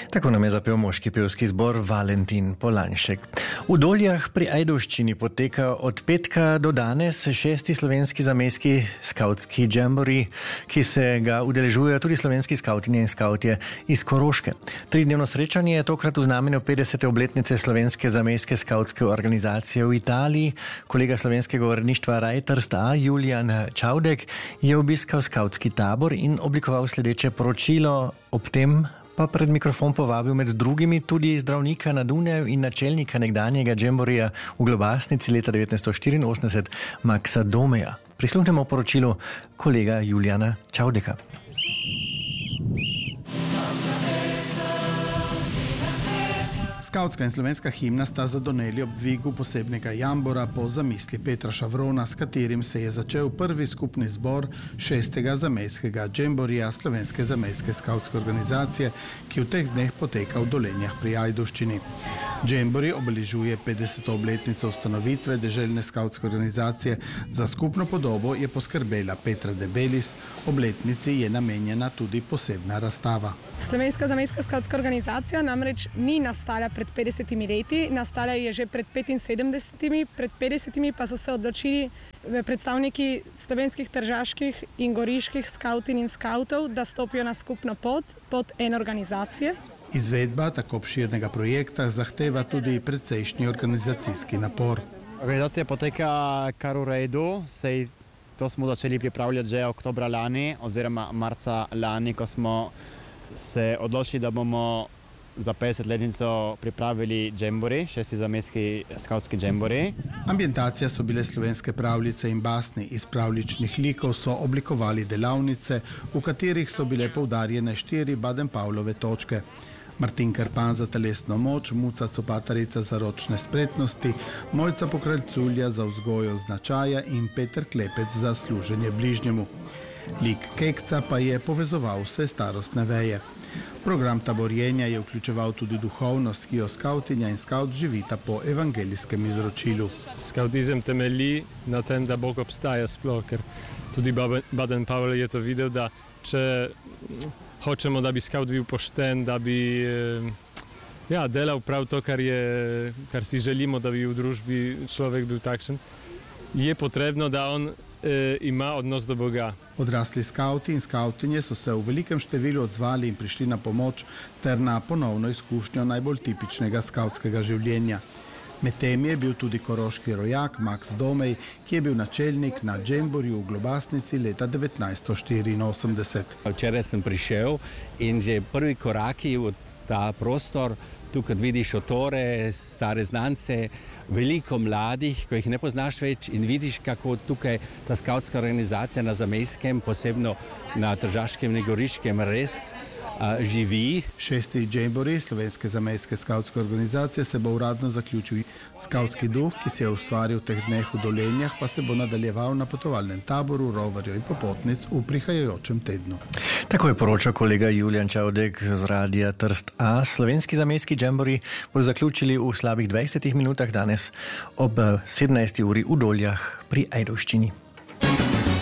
Tako nam je zapel moški pevski zbor Valentin Polanšek. V Doljah pri Ajdovščini poteka od petka do danes 6. slovenski zamejski skautski džembori, ki se ga udeležujejo tudi slovenski skautinje in skautje iz Koroške. Tridnevno srečanje je tokrat v znamenju 50. obletnice slovenske zamejske skautske organizacije v Italiji. Kolega slovenskega uredništva Trst A, Julijan Čaudek, je obiskal skautski tabor in oblikoval sledeče poročilo. Ob tem pa pred mikrofon povabil med drugimi tudi zdravnika na Dunaju in načelnika nekdanjega džemborija v Globasnici leta 1984, Maksa Domeja. Prisluhnemo poročilu kolega Julijana Čaudeka. Skautska in slovenska himna sta zadoneli ob dvigu posebnega jambora po zamisli Petra Šavrona, s katerim se je začel prvi skupni zbor 6. zamejskega džemborija slovenske zamejske skautske organizacije, ki v teh dneh poteka v Dolenjah pri Ajdovščini. Džembori obeležuje 50. obletnico ustanovitve deželne skautske organizacije. Za skupno podobo je poskrbela Petra Debelis, obletnici je namenjena tudi posebna razstava. Slovenska zamejska skautska organizacija namreč ni nastala pred 50 leti, nastala je že pred 75, pred 50 pa so se odločili predstavniki slovenskih, tržaških in goriških skautin in skautov, da stopijo na skupno pot pod ene organizacije. Izvedba tako obširnega projekta zahteva tudi precejšnji organizacijski napor. Organizacija poteka kar v redu, sej to smo začeli pripravljati že oktobra lani oziroma marca lani, ko smo se odločili, da bomo za 50-letnico pripravili džembori, 6. zamejski skautski džembori. Ambientacija so bile slovenske pravljice in basni. Iz pravljičnih likov so oblikovali delavnice, v katerih so bile poudarjene 4 Baden-Powellove točke. Martin Krpan za telesno moč, Muca Copatarica za ročne spretnosti, Mojca Pokraljculja za vzgojo značaja in Peter Klepec za služenje bližnjemu. Lik Kekca pa je povezoval vse starostne veje. Program taborjenja je vključeval tudi duhovnost, ki jo skautinja in skaut živita po evangelijskem izročilu. Skautizem temelji na tem, da Bog obstaja sploh, ker tudi Baden-Powell je to videl, da če hočemo, da bi skaut bil pošten, da bi delal prav to, kar si želimo, da bi v družbi človek bil takšen, je potrebno, da on ima odnos do Boga. Odrasli skauti in skautinje so se v velikem številu odzvali in prišli na pomoč ter na ponovno izkušnjo najbolj tipičnega skautskega življenja. Medtem je bil tudi koroški rojak Maks Domej, ki je bil načelnik na džemborju v Globasnici leta 1984. Včeraj sem prišel in že prvi koraki v ta prostor, tukaj vidiš otore, stare znance, veliko mladih, ko jih ne poznaš več in vidiš, kako tukaj ta skautska organizacija na zamejskem, posebno na tržaškem in goriškem, res živi. 6. džembori slovenske zamejske skautske organizacije se bo uradno zaključil. Skautski duh, ki se je ustvaril v teh dneh v Dolenjah, pa se bo nadaljeval na potovalnem taboru roverjev in popotnic v prihajajočem tednu. Tako je poročal kolega Julijan Čaudek z radia Trst A. Slovenski zamejski džembori bodo zaključili v slabih 20 minutah danes ob 17. uri v Doljah pri Ajdovščini.